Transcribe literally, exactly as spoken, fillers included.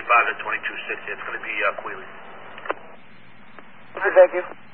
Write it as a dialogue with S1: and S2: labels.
S1: twenty-five to twenty-two sixty. It's going to be uh, Quealy.
S2: Okay, thank you.